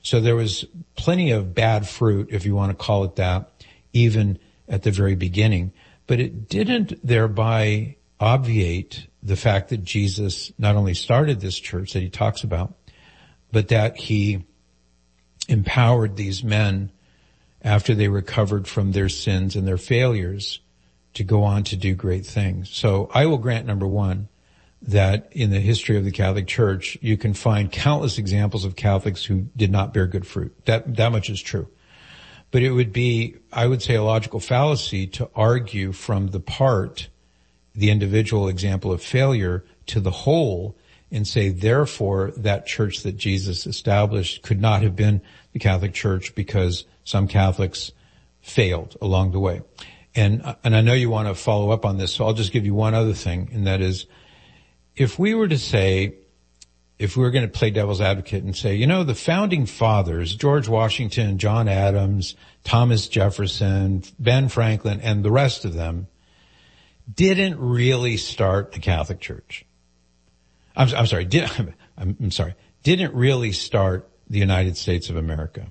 So there was plenty of bad fruit, if you want to call it that, even at the very beginning. But it didn't thereby obviate the fact that Jesus not only started this church that he talks about, but that he empowered these men after they recovered from their sins and their failures to go on to do great things. So I will grant, number one, that in the history of the Catholic Church, you can find countless examples of Catholics who did not bear good fruit. That much is true. But it would be, I would say, a logical fallacy to argue from the individual example of failure to the whole and say, therefore, that church that Jesus established could not have been the Catholic Church because some Catholics failed along the way. And I know you want to follow up on this, so I'll just give you one other thing, and that is, if we were going to play devil's advocate and say, the founding fathers, George Washington, John Adams, Thomas Jefferson, Ben Franklin, and the rest of them didn't really start the Catholic Church. I'm sorry, didn't really start the United States of America.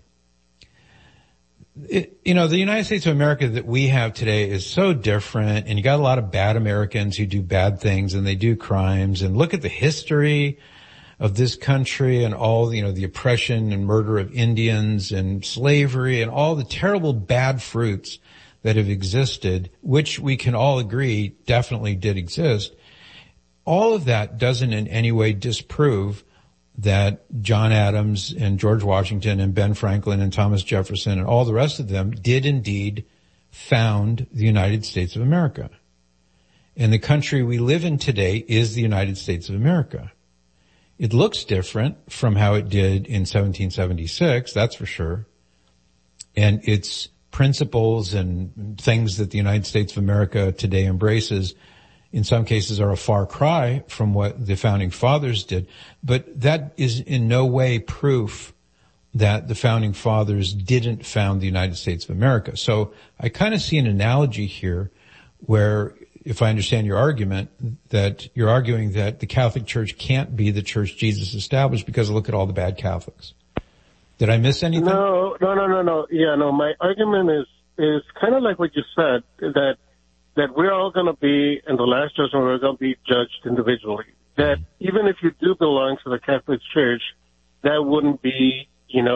The United States of America that we have today is so different, and you got a lot of bad Americans who do bad things and they do crimes, and look at the history of this country and all, the oppression and murder of Indians and slavery and all the terrible bad fruits that have existed, which we can all agree definitely did exist. All of that doesn't in any way disprove that John Adams and George Washington and Ben Franklin and Thomas Jefferson and all the rest of them did indeed found the United States of America. And the country we live in today is the United States of America. It looks different from how it did in 1776, that's for sure. And its principles and things that the United States of America today embraces in some cases are a far cry from what the founding fathers did, but that is in no way proof that the founding fathers didn't found the United States of America. So I kind of see an analogy here where, if I understand your argument, that you're arguing that the Catholic Church can't be the church Jesus established because look at all the bad Catholics. Did I miss anything? No. Yeah, no, my argument is kind of like what you said, that we're all going to be, in the last judgment, we're going to be judged individually. That even if you do belong to the Catholic Church, that wouldn't be,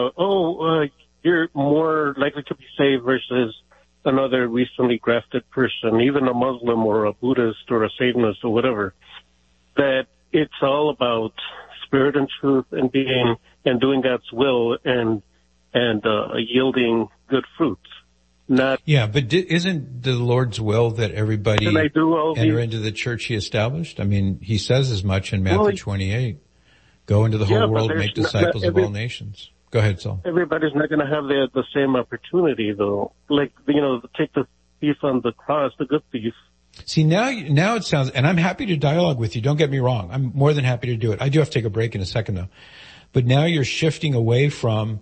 you're more likely to be saved versus another recently grafted person, even a Muslim or a Buddhist or a Satanist or whatever. That it's all about spirit and truth and doing God's will and yielding good fruits. But isn't the Lord's will that everybody enter into the church he established? I mean, he says as much in Matthew 28. Go into the whole world and make disciples of all nations. Go ahead, Saul. Everybody's not going to have the same opportunity, though. Like, take the thief on the cross, the good thief. See, now it sounds, and I'm happy to dialogue with you. Don't get me wrong. I'm more than happy to do it. I do have to take a break in a second, though. But now you're shifting away from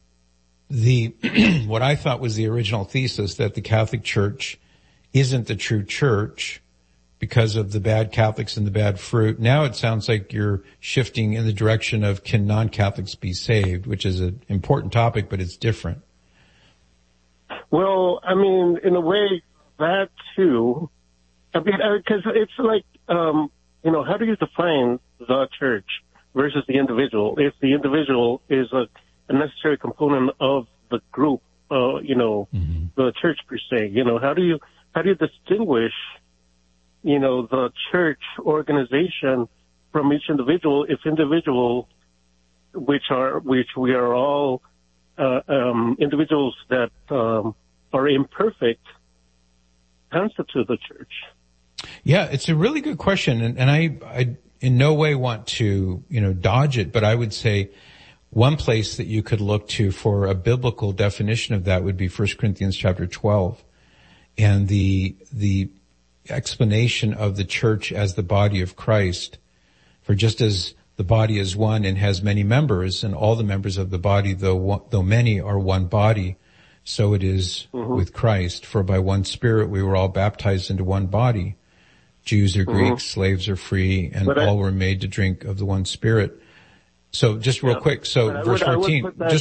what I thought was the original thesis that the Catholic Church isn't the true church because of the bad Catholics and the bad fruit. Now it sounds like you're shifting in the direction of can non-Catholics be saved, which is an important topic, but it's different. Well, I mean, in a way, that too. I mean, because it's like, how do you define the church versus the individual? If the individual is a necessary component of the group, the church per se, how do you distinguish, the church organization from each individual if individual, which we are all, individuals that, are imperfect constitute the church? Yeah, it's a really good question. And I in no way want to, dodge it, but I would say, one place that you could look to for a biblical definition of that would be 1 Corinthians chapter 12 and the explanation of the church as the body of Christ. For just as the body is one and has many members, and all the members of the body, though many, are one body, so it is with Christ. For by one Spirit we were all baptized into one body. Jews or Greeks, slaves or free, and all were made to drink of the one Spirit. So just real quick, so verse 14,